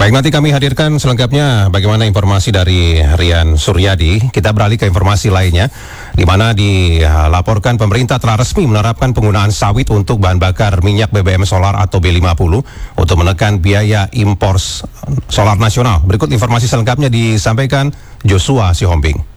Baik, nanti kami hadirkan selengkapnya bagaimana informasi dari Rian Suryadi. Kita beralih ke informasi lainnya, di mana dilaporkan pemerintah telah resmi menerapkan penggunaan sawit untuk bahan bakar minyak BBM solar atau B50 untuk menekan biaya impor solar nasional. Berikut informasi selengkapnya disampaikan Joshua Sihombing.